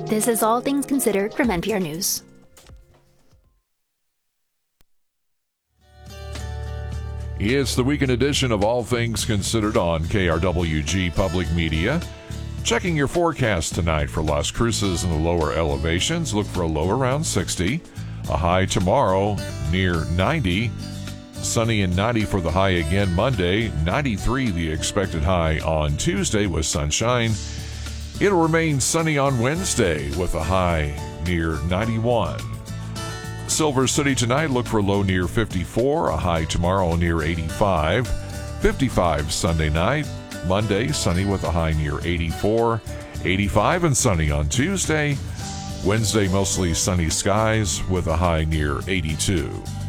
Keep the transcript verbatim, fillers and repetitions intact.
This is All Things Considered from N P R News. It's the weekend edition of All Things Considered on K R W G Public Media. Checking your forecast tonight for Las Cruces in the lower elevations. Look for a low around sixty. A high tomorrow near ninety. Sunny and ninety for the high again Monday. ninety-three the expected high on Tuesday with sunshine. It'll remain sunny on Wednesday with a high near ninety-one. Silver City tonight, look for a low near fifty-four, a high tomorrow near eighty-five. fifty-five Sunday night. Monday, sunny with a high near eighty-four. eighty-five and sunny on Tuesday. Wednesday, mostly sunny skies with a high near eighty-two.